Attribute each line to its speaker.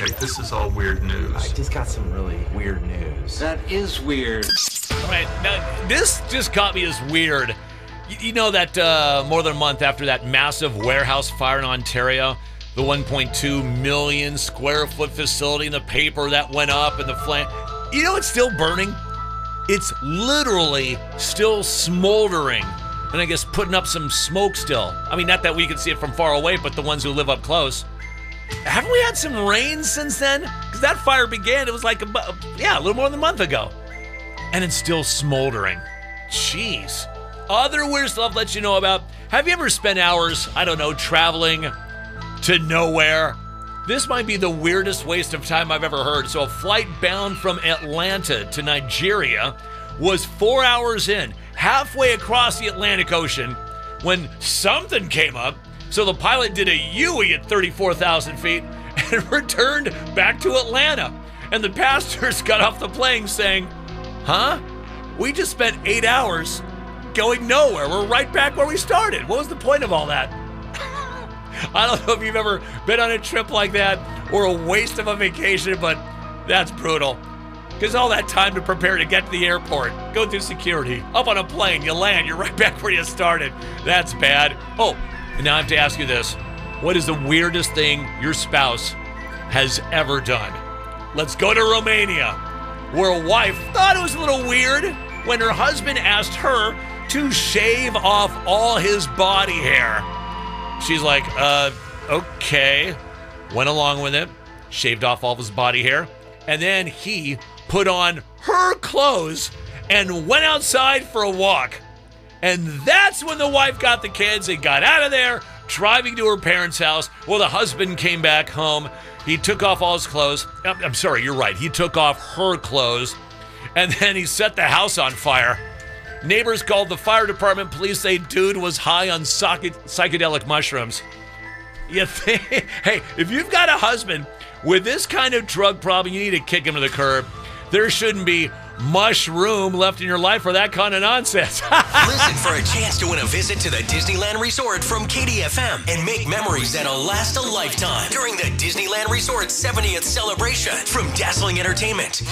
Speaker 1: Okay, this is all weird news.
Speaker 2: I just got some really weird news.
Speaker 3: That is weird.
Speaker 4: All right, now this just caught me as weird. You know that more than a month after that massive warehouse fire in Ontario, the 1.2 million square foot facility in the paper that went up and the flame, you know it's still burning? It's literally still smoldering. And I guess putting up some smoke still. I mean, not that we can see it from far away, but the ones who live up close. Haven't we had some rain since then? Because that fire began, it was like, a little more than a month ago. And it's still smoldering. Jeez. Other weird stuff let you know about. Have you ever spent hours, I don't know, traveling to nowhere? This might be the weirdest waste of time I've ever heard. So a flight bound from Atlanta to Nigeria was 4 hours in, halfway across the Atlantic Ocean, when something came up. So the pilot did a U-ey at 34,000 feet and returned back to Atlanta. And the passengers got off the plane saying, huh? We just spent 8 hours going nowhere. We're right back where we started. What was the point of all that? I don't know if you've ever been on a trip like that or a waste of a vacation, but that's brutal. Because all that time to prepare to get to the airport, go through security, up on a plane, you land, you're right back where you started. That's bad. Oh, and now I have to ask you this. What is the weirdest thing your spouse has ever done? Let's go to Romania, where a wife thought it was a little weird when her husband asked her to shave off all his body hair. She's like, okay. Went along with it, shaved off all of his body hair, and then he put on her clothes and went outside for a walk. And that's when the wife got the kids and got out of there, driving to her parents' house. Well, the husband came back home. He took off all his clothes. I'm sorry, you're right. He took off her clothes, and then he set the house on fire. Neighbors called the fire department. Police say dude was high on psychedelic mushrooms. You think, hey, if you've got a husband with this kind of drug problem, you need to kick him to the curb. There shouldn't be much room left in your life for that kind of nonsense.
Speaker 5: Listen for a chance to win a visit to the Disneyland Resort from KDFM and make memories that'll last a lifetime during the Disneyland Resort's 70th celebration. From dazzling entertainment,